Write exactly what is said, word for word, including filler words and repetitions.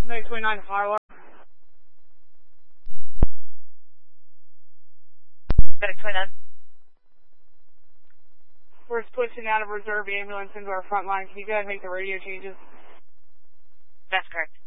Medic twenty-nine, fire alarm. Medic twenty-nine. We're switching out of reserve ambulance into our front line. Can you guys make the radio changes? That's correct.